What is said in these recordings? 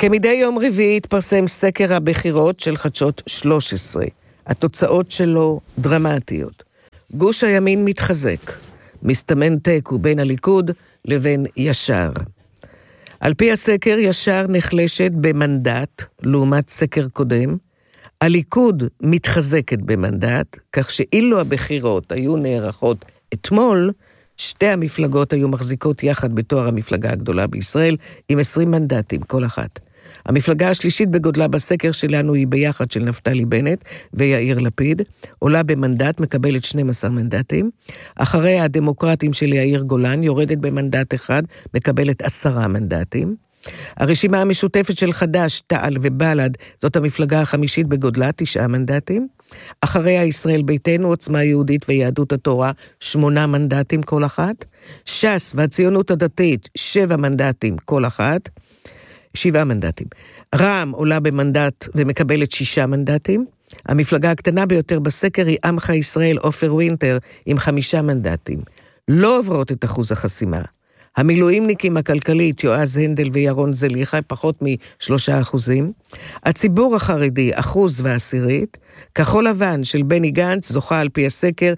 כמדי יום רביעי התפרסם סקר הבחירות של חדשות 13. התוצאות שלו דרמטיות. גוש הימין מתחזק. מסתמן תיקו בין הליכוד לבין ישר. על פי הסקר, ישר נחלשת במנדט, לעומת סקר קודם. הליכוד מתחזקת במנדט, כך שאילו הבחירות היו נערכות אתמול, שתי המפלגות היו מחזיקות יחד בתואר המפלגה הגדולה בישראל, עם 20 מנדטים, כל אחת. המפלגה השלישית בגודלה בסקר שלנו היא ביחד של נפתלי בנט ויאיר לפיד, עולה במנדט, מקבלת 12 מנדטים. אחרי הדמוקרטים של יאיר גולן, יורדת במנדט אחד, מקבלת 10 מנדטים. הרשימה המשותפת של חד"ש, תע"ל ובל"ד, זאת המפלגה החמישית בגודלה, 9 מנדטים. אחריה ישראל ביתנו, עוצמה יהודית ויהדות התורה, 8 מנדטים כל אחת. ש"ס והציונות הדתית, 7 מנדטים כל אחת. 7 מנדטים. רע"מ עולה במנדט ומקבלת 6 מנדטים. המפלגה הקטנה ביותר בסקר היא עמך ישראל, עופר וינטר, עם 5 מנדטים. לא עוברות את אחוז החסימה. המילואימניקים הכלכלית, יועז הנדל וירון זליכה, פחות מ3%. הציבור החרדי, 1.1%. כחול לבן של בני גנץ זוכה על פי הסקר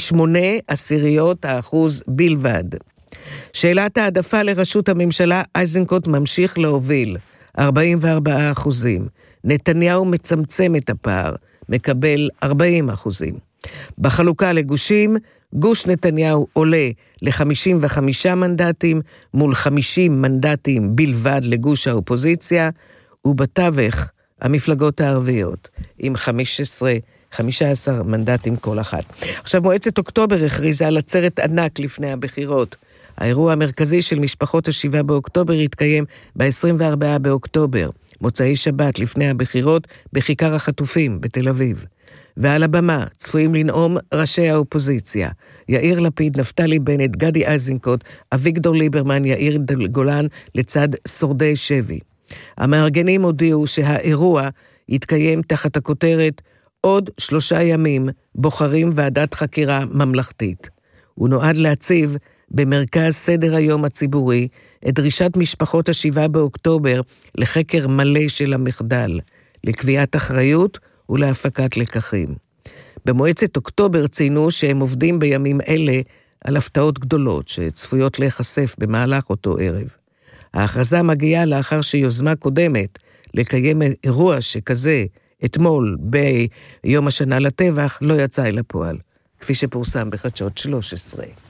ל0.8% בלבד. שאלת העדפה לראשות הממשלה, איזנקוט ממשיך להוביל, 44%. נתניהו מצמצם את הפער, מקבל 40%. בחלוקה לגושים, גוש נתניהו עולה ל55 מנדטים, מול 50 מנדטים בלבד לגוש האופוזיציה, ובתווך המפלגות הערביות, עם 15 מנדטים כל אחת. עכשיו מועצת אוקטובר הכריזה על עצרת ענק לפני הבחירות. האירוע המרכזי של משפחות ה7 באוקטובר יתקיים ב-24 באוקטובר, מוצאי שבת לפני הבחירות, בכיכר החטופים בתל אביב. ועל הבמה צפויים לנאום ראשי האופוזיציה, יאיר לפיד, נפתלי בנט, גדי איזנקוט, אביגדור ליברמן, יאיר גולן, לצד שורדי שבי. המארגנים הודיעו שהאירוע יתקיים תחת הכותרת עוד 3 ימים בוחרים ועדת חקירה ממלכתית. הוא נועד להציב במרכז סדר היום הציבורי את דרישת משפחות ה7 באוקטובר לחקר מלא של המחדל, לקביעת אחריות ולהפקת לקחים. במועצת אוקטובר ציינו שהם עובדים בימים אלה על הפתעות גדולות שצפויות להיחשף במהלך אותו ערב. ההכרזה מגיעה לאחר שיוזמה קודמת לקיים אירוע שכזה אתמול ביום השנה לטבח לא יצא אל הפועל, כפי שפורסם בחדשות 13.